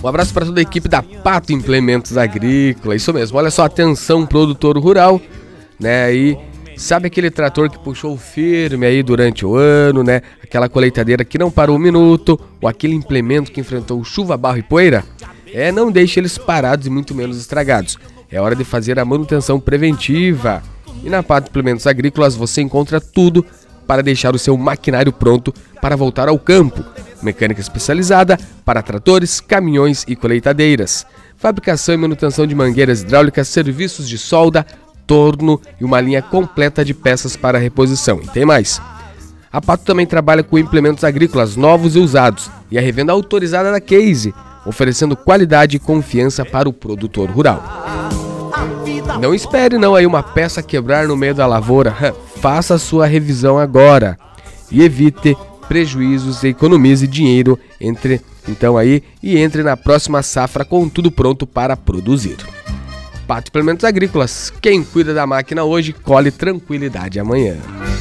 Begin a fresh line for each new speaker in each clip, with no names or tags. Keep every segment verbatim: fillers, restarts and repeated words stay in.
Um abraço para toda a equipe da Pato Implementos Agrícolas. Isso mesmo, olha só, atenção produtor rural, né? Aí, sabe aquele trator que puxou firme aí durante o ano, né? Aquela colheitadeira que não parou um minuto, ou aquele implemento que enfrentou chuva, barro e poeira? É, não deixe eles parados e muito menos estragados. É hora de fazer a manutenção preventiva. E na Pato Implementos Agrícolas você encontra tudo para deixar o seu maquinário pronto para voltar ao campo. Mecânica especializada para tratores, caminhões e colheitadeiras. Fabricação e manutenção de mangueiras hidráulicas, serviços de solda, torno e uma linha completa de peças para reposição. E tem mais. A Pato também trabalha com implementos agrícolas novos e usados e a revenda autorizada da Case, oferecendo qualidade e confiança para o produtor rural. Não espere não aí uma peça quebrar no meio da lavoura. Faça a sua revisão agora e evite prejuízos e economize dinheiro entre então aí e entre na próxima safra com tudo pronto para produzir. Pato Implementos Agrícolas, quem cuida da máquina hoje colhe tranquilidade amanhã.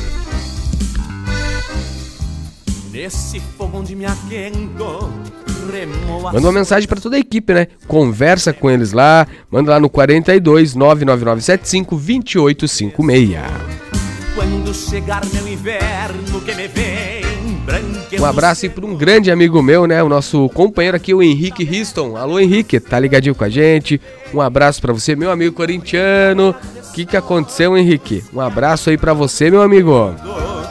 Nesse fogo onde me aquento, manda uma mensagem para toda a equipe, né? Conversa com eles lá, manda lá no quarenta e dois, nove nove nove sete cinco, dois oito cinco seis. Quando chegar meu inverno que me vem, um abraço aí para um grande amigo meu, né? O nosso companheiro aqui, o Henrique Riston. Alô, Henrique, tá ligadinho com a gente? Um abraço para você, meu amigo corintiano. O que que aconteceu, Henrique? Um abraço aí para você, meu amigo.